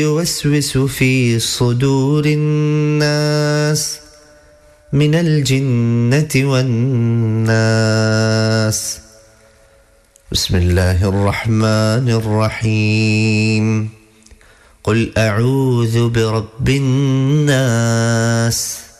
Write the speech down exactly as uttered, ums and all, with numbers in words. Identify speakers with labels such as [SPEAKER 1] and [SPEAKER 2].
[SPEAKER 1] يوسوس في صدور الناس من الجنة والناس. بسم الله الرحمن الرحيم. قل أعوذ برب الناس